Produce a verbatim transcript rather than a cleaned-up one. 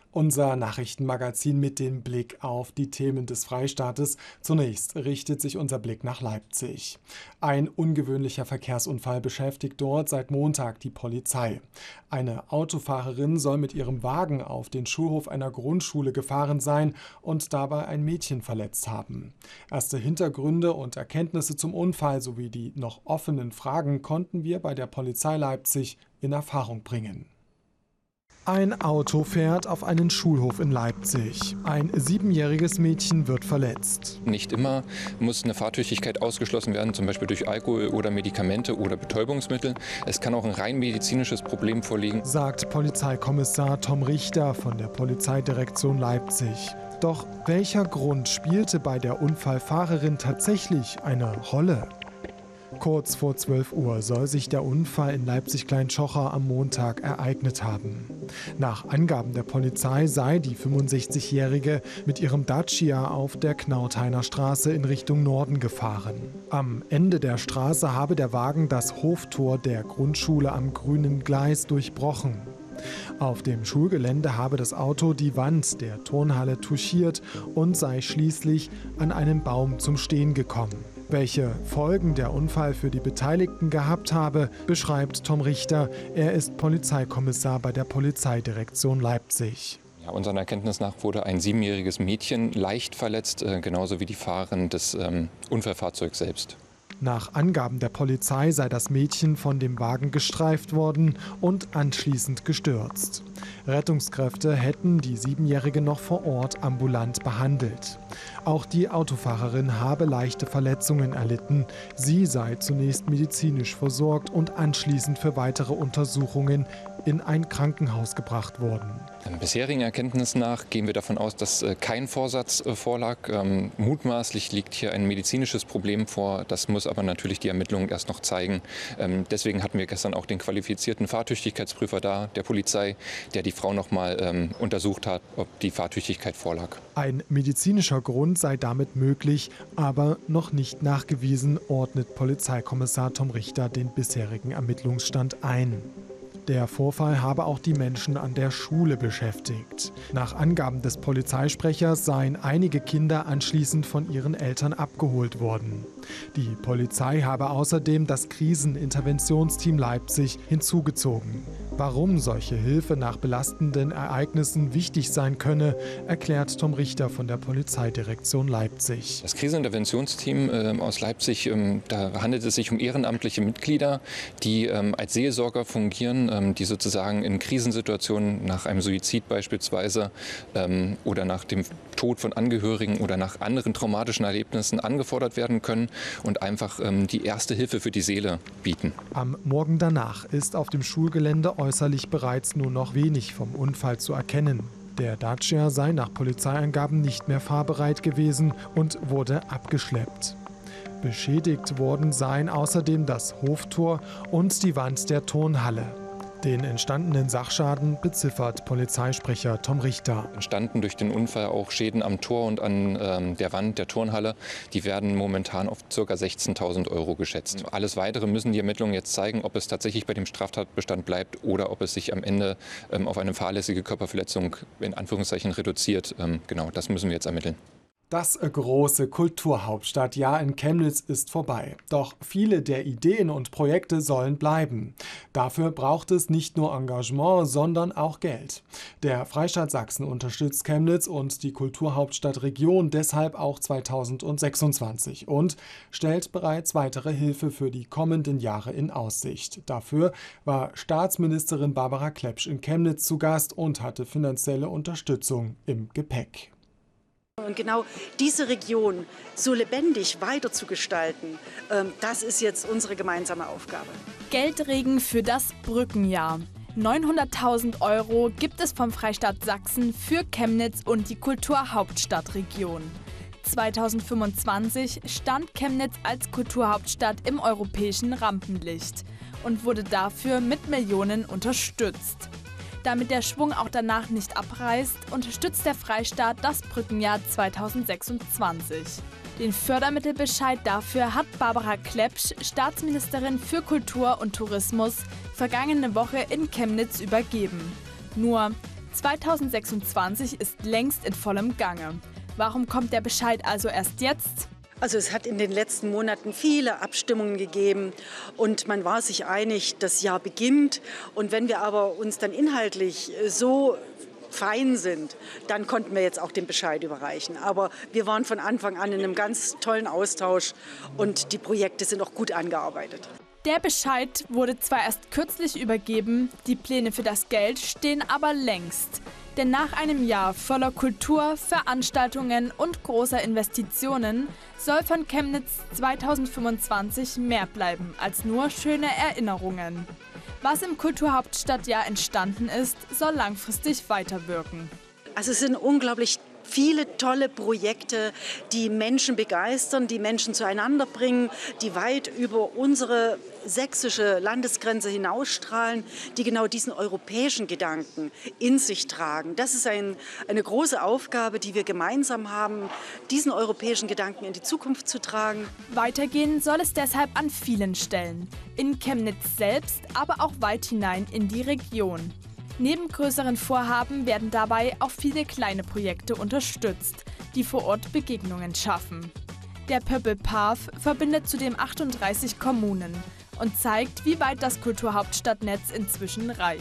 Unser Nachrichtenmagazin mit dem Blick auf die Themen des Freistaates. Zunächst richtet sich unser Blick nach Leipzig. Ein ungewöhnlicher Verkehrsunfall beschäftigt dort seit Montag die Polizei. Eine Autofahrerin soll mit ihrem Wagen auf den Schulhof einer Grundschule gefahren sein und dabei ein Mädchen verletzt haben. Erste Hintergründe und Erkenntnisse zum Unfall sowie die noch offenen Fragen konnten wir bei der Polizei Leipzig in Erfahrung bringen. Ein Auto fährt auf einen Schulhof in Leipzig. Ein siebenjähriges Mädchen wird verletzt. Nicht immer muss eine Fahrtüchtigkeit ausgeschlossen werden, zum Beispiel durch Alkohol oder Medikamente oder Betäubungsmittel. Es kann auch ein rein medizinisches Problem vorliegen, sagt Polizeikommissar Tom Richter von der Polizeidirektion Leipzig. Doch welcher Grund spielte bei der Unfallfahrerin tatsächlich eine Rolle? Kurz vor zwölf Uhr soll sich der Unfall in Leipzig-Klein-Tschocher am Montag ereignet haben. Nach Angaben der Polizei sei die fünfundsechzigjährige mit ihrem Dacia auf der Knauthainer Straße in Richtung Norden gefahren. Am Ende der Straße habe der Wagen das Hoftor der Grundschule am grünen Gleis durchbrochen. Auf dem Schulgelände habe das Auto die Wand der Turnhalle touchiert und sei schließlich an einem Baum zum Stehen gekommen. Welche Folgen der Unfall für die Beteiligten gehabt habe, beschreibt Tom Richter. Er ist Polizeikommissar bei der Polizeidirektion Leipzig. Ja, unseren Erkenntnis nach wurde ein siebenjähriges Mädchen leicht verletzt, äh, genauso wie die Fahrerin des ähm, Unfallfahrzeugs selbst. Nach Angaben der Polizei sei das Mädchen von dem Wagen gestreift worden und anschließend gestürzt. Rettungskräfte hätten die Siebenjährige noch vor Ort ambulant behandelt. Auch die Autofahrerin habe leichte Verletzungen erlitten. Sie sei zunächst medizinisch versorgt und anschließend für weitere Untersuchungen in ein Krankenhaus gebracht worden. Den bisherigen Erkenntnissen nach gehen wir davon aus, dass äh, kein Vorsatz äh, vorlag. Ähm, mutmaßlich liegt hier ein medizinisches Problem vor. Das muss aber natürlich die Ermittlungen erst noch zeigen. Ähm, deswegen hatten wir gestern auch den qualifizierten Fahrtüchtigkeitsprüfer da, der Polizei, der die Frau noch mal ähm, untersucht hat, ob die Fahrtüchtigkeit vorlag. Ein medizinischer Grund sei damit möglich, aber noch nicht nachgewiesen, ordnet Polizeikommissar Tom Richter den bisherigen Ermittlungsstand ein. Der Vorfall habe auch die Menschen an der Schule beschäftigt. Nach Angaben des Polizeisprechers seien einige Kinder anschließend von ihren Eltern abgeholt worden. Die Polizei habe außerdem das Kriseninterventionsteam Leipzig hinzugezogen. Warum solche Hilfe nach belastenden Ereignissen wichtig sein könne, erklärt Tom Richter von der Polizeidirektion Leipzig. Das Kriseninterventionsteam äh, aus Leipzig, ähm, da handelt es sich um ehrenamtliche Mitglieder, die ähm, als Seelsorger fungieren, ähm, die sozusagen in Krisensituationen nach einem Suizid beispielsweise ähm, oder nach dem Tod von Angehörigen oder nach anderen traumatischen Erlebnissen angefordert werden können und einfach ähm, die erste Hilfe für die Seele bieten. Am Morgen danach ist auf dem Schulgelände äußerlich bereits nur noch wenig vom Unfall zu erkennen. Der Dacia sei nach Polizeiangaben nicht mehr fahrbereit gewesen und wurde abgeschleppt. Beschädigt worden seien außerdem das Hoftor und die Wand der Turnhalle. Den entstandenen Sachschaden beziffert Polizeisprecher Tom Richter. Entstanden durch den Unfall auch Schäden am Tor und an ähm, der Wand der Turnhalle. Die werden momentan auf ca. sechzehntausend Euro geschätzt. Alles Weitere müssen die Ermittlungen jetzt zeigen, ob es tatsächlich bei dem Straftatbestand bleibt oder ob es sich am Ende ähm, auf eine fahrlässige Körperverletzung in Anführungszeichen reduziert. Ähm, genau, das müssen wir jetzt ermitteln. Das große Kulturhauptstadtjahr in Chemnitz ist vorbei. Doch viele der Ideen und Projekte sollen bleiben. Dafür braucht es nicht nur Engagement, sondern auch Geld. Der Freistaat Sachsen unterstützt Chemnitz und die Kulturhauptstadtregion deshalb auch zweitausendsechsundzwanzig und stellt bereits weitere Hilfe für die kommenden Jahre in Aussicht. Dafür war Staatsministerin Barbara Klepsch in Chemnitz zu Gast und hatte finanzielle Unterstützung im Gepäck. Und genau diese Region so lebendig weiter zu gestalten, das ist jetzt unsere gemeinsame Aufgabe. Geldregen für das Brückenjahr. neunhunderttausend Euro gibt es vom Freistaat Sachsen für Chemnitz und die Kulturhauptstadtregion. zweitausendfünfundzwanzig stand Chemnitz als Kulturhauptstadt im europäischen Rampenlicht und wurde dafür mit Millionen unterstützt. Damit der Schwung auch danach nicht abreißt, unterstützt der Freistaat das Brückenjahr zweitausendsechsundzwanzig. Den Fördermittelbescheid dafür hat Barbara Klepsch, Staatsministerin für Kultur und Tourismus, vergangene Woche in Chemnitz übergeben. Nur zweitausendsechsundzwanzig ist längst in vollem Gange. Warum kommt der Bescheid also erst jetzt? Also es hat in den letzten Monaten viele Abstimmungen gegeben und man war sich einig, das Jahr beginnt. Und wenn wir aber uns dann inhaltlich so fein sind, dann konnten wir jetzt auch den Bescheid überreichen. Aber wir waren von Anfang an in einem ganz tollen Austausch und die Projekte sind auch gut angearbeitet. Der Bescheid wurde zwar erst kürzlich übergeben, die Pläne für das Geld stehen aber längst. Denn nach einem Jahr voller Kultur, Veranstaltungen und großer Investitionen soll von Chemnitz zweitausendfünfundzwanzig mehr bleiben als nur schöne Erinnerungen. Was im Kulturhauptstadtjahr entstanden ist, soll langfristig weiterwirken. Also es sind unglaublich viele tolle Projekte, die Menschen begeistern, die Menschen zueinander bringen, die weit über unsere sächsische Landesgrenze hinausstrahlen, die genau diesen europäischen Gedanken in sich tragen. Das ist ein, eine große Aufgabe, die wir gemeinsam haben, diesen europäischen Gedanken in die Zukunft zu tragen. Weitergehen soll es deshalb an vielen Stellen. In Chemnitz selbst, aber auch weit hinein in die Region. Neben größeren Vorhaben werden dabei auch viele kleine Projekte unterstützt, die vor Ort Begegnungen schaffen. Der Purple Path verbindet zudem achtunddreißig Kommunen und zeigt, wie weit das Kulturhauptstadtnetz inzwischen reicht.